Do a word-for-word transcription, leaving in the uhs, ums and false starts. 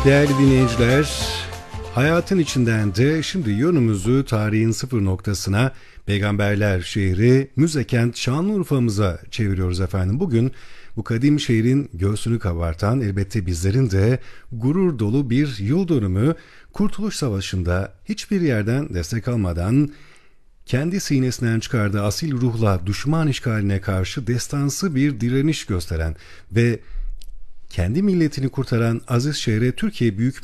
Değerli dinleyiciler, hayatın içinden de şimdi yönümüzü tarihin sıfır noktasına, Peygamberler şehri Müzekent Şanlıurfa'mıza çeviriyoruz efendim. Bugün bu kadim şehrin göğsünü kabartan, elbette bizlerin de gurur dolu bir yıl dönümü. Kurtuluş Savaşı'nda hiçbir yerden destek almadan kendi sinesinden çıkardığı asil ruhla düşman işgaline karşı destansı bir direniş gösteren ve kendi milletini kurtaran aziz şehre Türkiye Büyük